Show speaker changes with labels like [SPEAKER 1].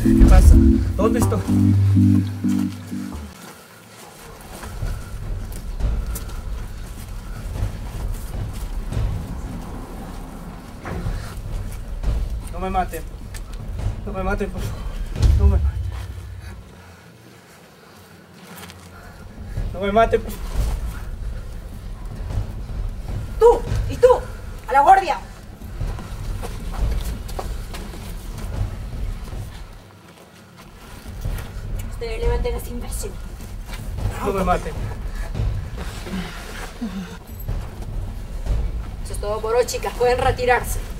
[SPEAKER 1] ¿Qué pasa? ¿Dónde estoy? No me maten. No me maten, por favor. No me maten. No me maten, por favor.
[SPEAKER 2] ¡Tú! ¡Y tú! ¡A la guardia! Ustedes levanten a esta imbécil.
[SPEAKER 1] No me maten.
[SPEAKER 2] Eso es todo por hoy, chicas. Pueden retirarse.